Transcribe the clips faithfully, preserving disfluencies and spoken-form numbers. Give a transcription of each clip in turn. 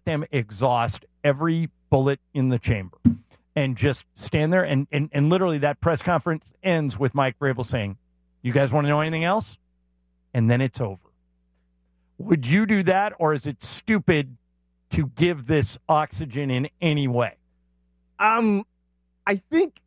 them exhaust every bullet in the chamber and just stand there. And, and, and literally that press conference ends with Mike Vrabel saying, you guys want to know anything else? And then it's over. Would you do that, or is it stupid to give this oxygen in any way? Um, I think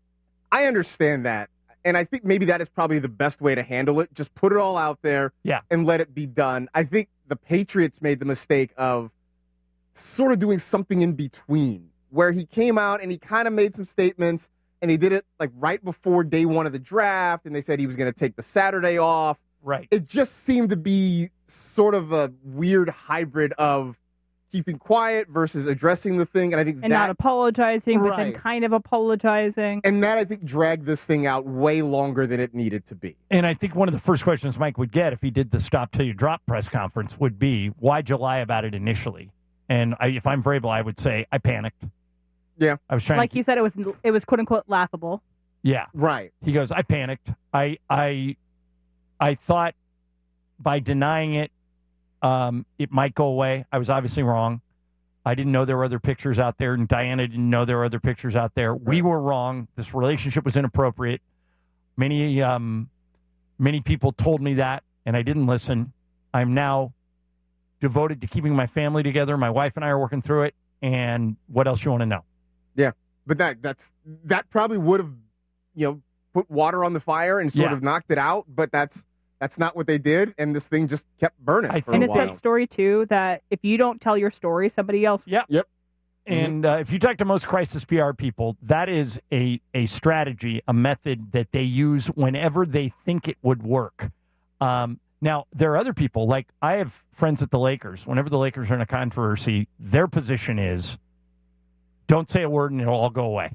I understand that. And I think maybe that is probably the best way to handle it. Just put it all out there yeah. and let it be done. I think the Patriots made the mistake of sort of doing something in between, where he came out and he kind of made some statements, and he did it like right before day one of the draft, and they said he was going to take the Saturday off. Right. It just seemed to be sort of a weird hybrid of keeping quiet versus addressing the thing. And I think and that, not apologizing, right. but then kind of apologizing. And that, I think, dragged this thing out way longer than it needed to be. And I think one of the first questions Mike would get if he did the Stop Till You Drop press conference would be, why'd you lie about it initially? And I, if I'm Vrabel, I would say, I panicked. Yeah. I was trying like to... you said, it was, it was quote unquote laughable. Yeah. Right. He goes, I panicked. I, I, I thought by denying it, um, it might go away. I was obviously wrong. I didn't know there were other pictures out there, and Diana didn't know there were other pictures out there. Right. We were wrong. This relationship was inappropriate. Many, um, many people told me that, and I didn't listen. I'm now devoted to keeping my family together. My wife and I are working through it. And what else you want to know? Yeah, but that that's that probably would have, you know, put water on the fire and sort yeah. of knocked it out. But that's that's not what they did, and this thing just kept burning. I for and a it's while. that story too that if you don't tell your story, somebody else. Yep. Yep. And uh, if you talk to most crisis P R people, that is a, a strategy, a method that they use whenever they think it would work. Um, now, there are other people, like I have friends at the Lakers. Whenever the Lakers are in a controversy, their position is don't say a word and it'll all go away.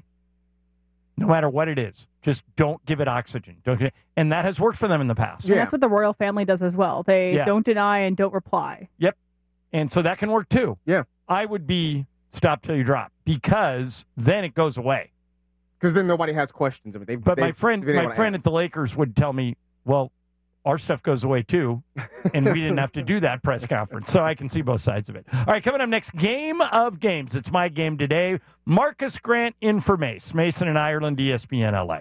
No matter what it is. Just don't give it oxygen. Don't give it, and that has worked for them in the past. Yeah. And that's what the royal family does as well. They yeah. don't deny and don't reply. Yep. And so that can work too. Yeah. I would be stop till you drop, because then it goes away. Because then nobody has questions. I mean, they've, but they've, my friend, my friend ask. at the Lakers would tell me, well, our stuff goes away too, and we didn't have to do that press conference, so I can see both sides of it. All right, coming up next, Game of Games. It's my game today. Marcus Grant in for Mace. Mason in Ireland, E S P N L A.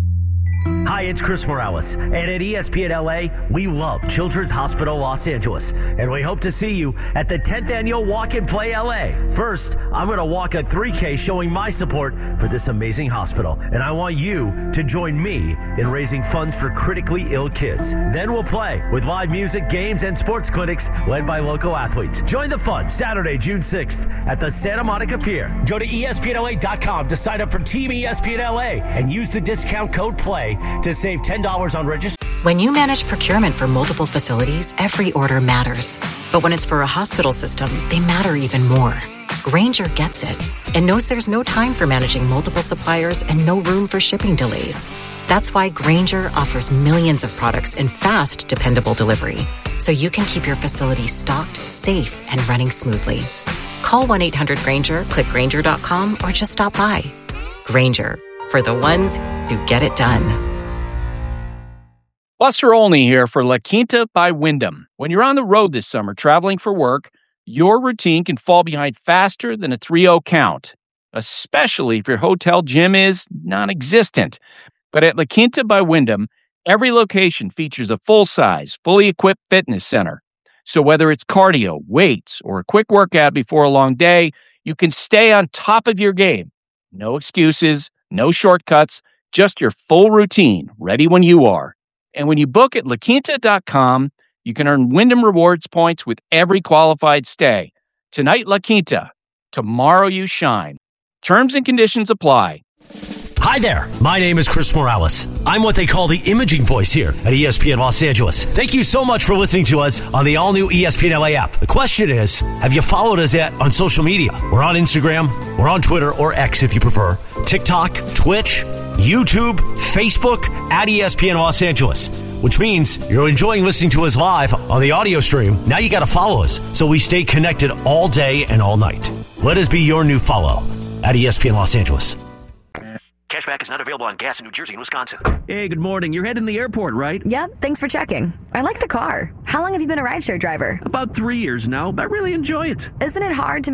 Hi, it's Chris Morales, and at E S P N L A, we love Children's Hospital Los Angeles, and we hope to see you at the tenth Annual Walk and Play L A. First, I'm going to walk a three K showing my support for this amazing hospital, and I want you to join me in raising funds for critically ill kids. Then we'll play with live music, games, and sports clinics led by local athletes. Join the fun Saturday, June sixth at the Santa Monica Pier. Go to E S P N L A dot com to sign up for Team E S P N L A and use the discount code PLAY to save ten dollars on registration. When you manage procurement for multiple facilities, every order matters. But when it's for a hospital system, they matter even more. Grainger gets it and knows there's no time for managing multiple suppliers and no room for shipping delays. That's why Grainger offers millions of products in fast, dependable delivery, so you can keep your facility stocked, safe, and running smoothly. Call one eight hundred Grainger, click Grainger dot com, or just stop by. Grainger, for the ones who get it done. Buster Olney here for La Quinta by Wyndham. When you're on the road this summer traveling for work, your routine can fall behind faster than a three oh count, especially if your hotel gym is non-existent. But at La Quinta by Wyndham, every location features a full-size, fully equipped fitness center. So whether it's cardio, weights, or a quick workout before a long day, you can stay on top of your game. No excuses, no shortcuts, just your full routine, ready when you are. And when you book at La Quinta dot com, you can earn Wyndham Rewards points with every qualified stay. Tonight, La Quinta. Tomorrow, you shine. Terms and conditions apply. Hi there. My name is Chris Morales. I'm what they call the imaging voice here at E S P N Los Angeles. Thank you so much for listening to us on the all-new E S P N L A app. The question is, have you followed us yet on social media? We're on Instagram, we're on Twitter, or X if you prefer, TikTok, Twitch, YouTube, Facebook, at E S P N Los Angeles, which means you're enjoying listening to us live on the audio stream. Now you got to follow us so we stay connected all day and all night. Let us be your new follow at E S P N Los Angeles. Cashback is not available on gas in New Jersey and Wisconsin. Hey, good morning. You're heading to the airport, right? Yep, thanks for checking. I like the car. How long have you been a rideshare driver? About three years now, but I really enjoy it. Isn't it hard to